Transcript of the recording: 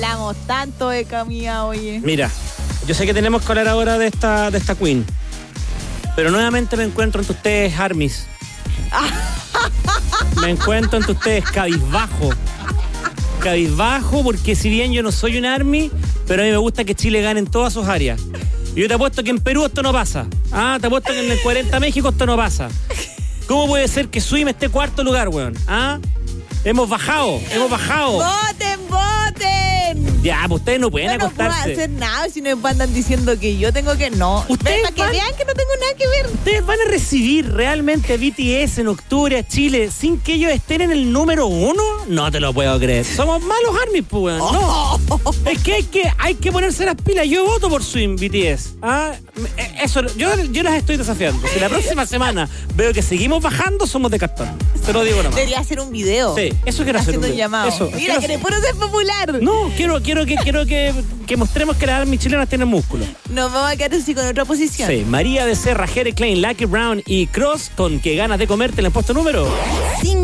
Hablamos tanto de Camila, oye. Mira, yo sé que tenemos que hablar ahora de esta Queen. Pero nuevamente me encuentro entre ustedes, Armis. Me encuentro entre ustedes cabizbajo. Cabizbajo porque si bien yo no soy un Army, pero a mí me gusta que Chile gane en todas sus áreas. Y yo te apuesto que en Perú esto no pasa. Te apuesto que en el 40 México esto no pasa. ¿Cómo puede ser que Swim esté cuarto lugar, weón? Hemos bajado. ¡Voten! Ya, pues ustedes no pueden acostarse. No puedo hacer nada si me andan diciendo que yo tengo que... No, ustedes para que vean que no tengo nada que ver. Ustedes van a recibir realmente a BTS en octubre a Chile sin que ellos estén en el número 1. No te lo puedo creer. Somos malos Army, pues, weón. No. Es que hay que ponerse las pilas. Yo voto por Swim, BTS. Eso, yo las estoy desafiando. Si la próxima semana veo que seguimos bajando, somos de cartón. Te lo digo nomás. Debería hacer un video. Sí, eso quiero hacer. Haciendo un llamado. Eso, mira, que le puedo ser popular. No, quiero que mostremos que las Army chilenas tienen músculo. Nos vamos a quedar así con otra posición. Sí, María Becerra, Jere Klein, Lucky Brown y Cross con Que ganas de comerte en el puesto número 5.